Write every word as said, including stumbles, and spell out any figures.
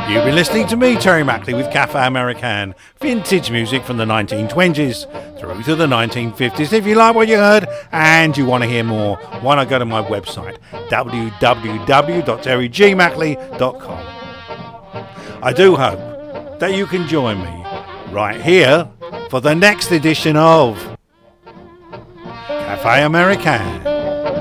You've been listening to me, Terry Mackley, with Cafe American, vintage music from the nineteen twenties through to the nineteen fifties. If you like what you heard and you want to hear more, why not go to my website, w w w dot terry g mackley dot com. I do hope that you can join me right here for the next edition of Cafe American.